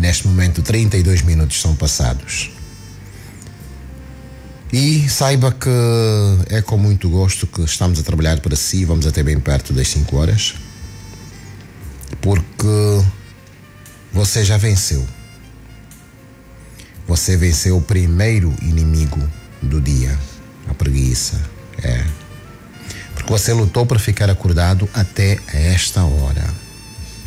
Neste momento, 32 minutos são passados. E saiba que é com muito gosto que estamos a trabalhar para si. Vamos até bem perto das 5 horas. Porque você já venceu. Você venceu o primeiro inimigo do dia, a preguiça. Porque você lutou para ficar acordado até esta hora.